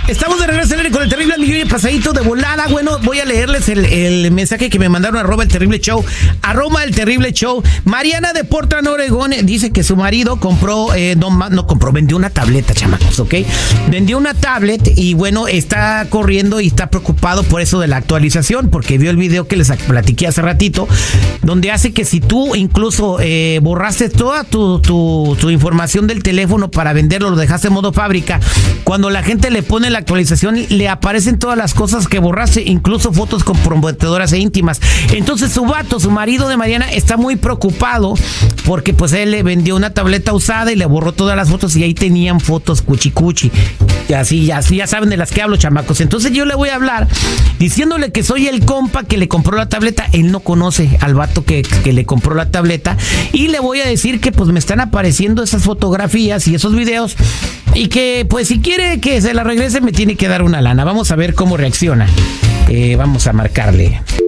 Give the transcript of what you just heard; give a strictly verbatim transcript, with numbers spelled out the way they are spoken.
Estamos de regreso con el terrible millón y pasadito de volada. Bueno, voy a leerles el, el mensaje que me mandaron arroba el terrible show, arroba el terrible show. Mariana de Portland, Oregón, dice que su marido compró, eh, no, no compró, vendió una tableta, chamacos, ¿ok? Vendió una tablet y bueno, está corriendo y está preocupado por eso de la actualización, porque vio el video que les platiqué hace ratito, donde hace que si tú incluso eh, borraste toda tu, tu, tu información del teléfono para venderlo, lo dejaste en modo fábrica, cuando la gente le pone la actualización, le aparecen todas las cosas que borraste, incluso fotos comprometedoras e íntimas. Entonces su vato, su marido de Mariana, está muy preocupado porque pues él le vendió una tableta usada y le borró todas las fotos y ahí tenían fotos cuchi cuchi. Y así, ya, ya saben de las que hablo, chamacos. Entonces yo le voy a hablar diciéndole que soy el compa que le compró la tableta. Él no conoce al vato que, que le compró la tableta. Y le voy a decir que pues me están apareciendo esas fotografías y esos videos. Y que pues si quiere que se la regrese me tiene que dar una lana. Vamos a ver cómo reacciona. Eh, vamos a marcarle.